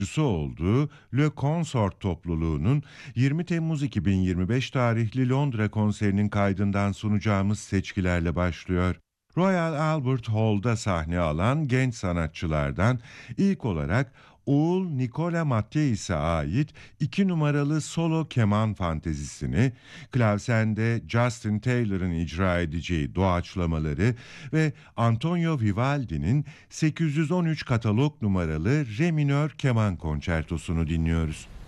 olduğu Le Consort topluluğunun 20 Temmuz 2025 tarihli Londra konserinin kaydından sunacağımız seçkilerle başlıyor. Royal Albert Hall'da sahne alan genç sanatçılardan ilk olarak Oğul Nikola Matteis'e ait 2 numaralı solo keman fantezisini, klavsende Justin Taylor'ın icra edeceği doğaçlamaları ve Antonio Vivaldi'nin 813 katalog numaralı re minör keman konçertosunu dinliyoruz.